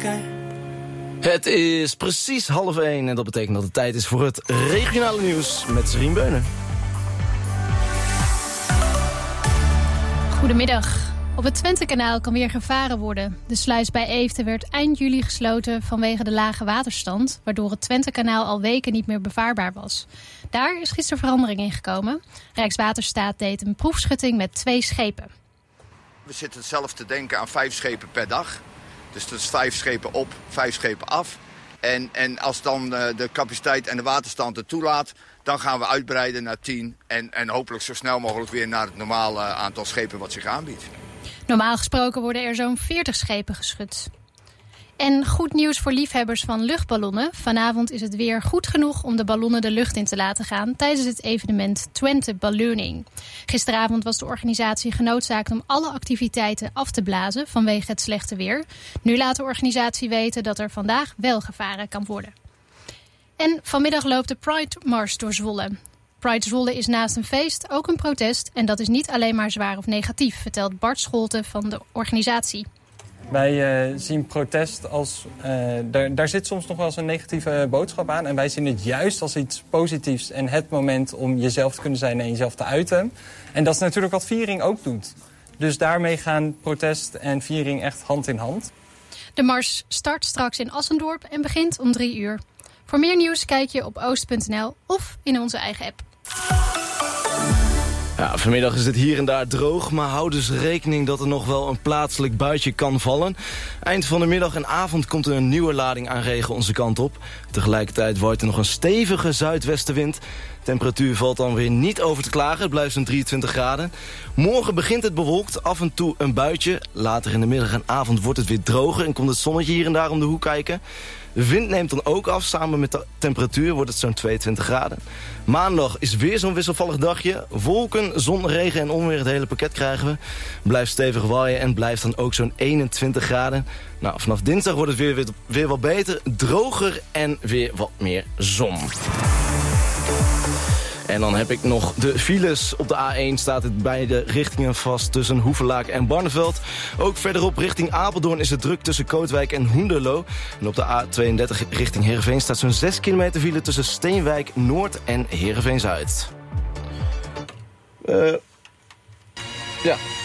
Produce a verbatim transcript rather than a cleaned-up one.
Het is precies half één en dat betekent dat het tijd is voor het regionale nieuws met Serien Beunen. Goedemiddag. Op het Twentekanaal kan weer gevaren worden. De sluis bij Eefde werd eind juli gesloten vanwege de lage waterstand, waardoor het Twentekanaal al weken niet meer bevaarbaar was. Daar is gisteren verandering in gekomen. Rijkswaterstaat deed een proefschutting met twee schepen. We zitten zelf te denken aan vijf schepen per dag. Dus dat is vijf schepen op, vijf schepen af. En, en als dan de capaciteit en de waterstand het toelaat, dan gaan we uitbreiden naar tien. En, en hopelijk zo snel mogelijk weer naar het normale aantal schepen wat zich aanbiedt. Normaal gesproken worden er zo'n veertig schepen geschut. En goed nieuws voor liefhebbers van luchtballonnen. Vanavond is het weer goed genoeg om de ballonnen de lucht in te laten gaan tijdens het evenement Twente Ballooning. Gisteravond was de organisatie genoodzaakt om alle activiteiten af te blazen vanwege het slechte weer. Nu laat de organisatie weten dat er vandaag wel gevaren kan worden. En vanmiddag loopt de Pride Mars door Zwolle. Pride Zwolle is naast een feest ook een protest en dat is niet alleen maar zwaar of negatief, vertelt Bart Scholte van de organisatie. Wij uh, zien protest als... Uh, daar, daar zit soms nog wel eens een negatieve boodschap aan. En wij zien het juist als iets positiefs en het moment om jezelf te kunnen zijn en jezelf te uiten. En dat is natuurlijk wat viering ook doet. Dus daarmee gaan protest en viering echt hand in hand. De mars start straks in Assendorp en begint om drie uur. Voor meer nieuws kijk je op oost punt n l of in onze eigen app. Ja, vanmiddag is het hier en daar droog, maar hou dus rekening dat er nog wel een plaatselijk buitje kan vallen. Eind van de middag en avond komt er een nieuwe lading aan regen onze kant op. Tegelijkertijd waait er nog een stevige zuidwestenwind. Temperatuur valt dan weer niet over te klagen, het blijft zo'n drieëntwintig graden. Morgen begint het bewolkt, af en toe een buitje. Later in de middag en avond wordt het weer droger en komt het zonnetje hier en daar om de hoek kijken. De wind neemt dan ook af, samen met de temperatuur wordt het zo'n tweeëntwintig graden. Maandag is weer zo'n wisselvallig dagje. Wolken, zon, regen en onweer, het hele pakket krijgen we. Blijft stevig waaien en blijft dan ook zo'n eenentwintig graden. Nou, vanaf dinsdag wordt het weer, weer, weer wat beter, droger en weer wat meer zon. En dan heb ik nog de files. Op de A één staat het beide richtingen vast tussen Hoevelaak en Barneveld. Ook verderop richting Apeldoorn is het druk tussen Kootwijk en Hoenderloo. En op de A tweeëndertig richting Heerenveen staat zo'n zes kilometer file tussen Steenwijk Noord en Heerenveen Zuid. Uh, ja.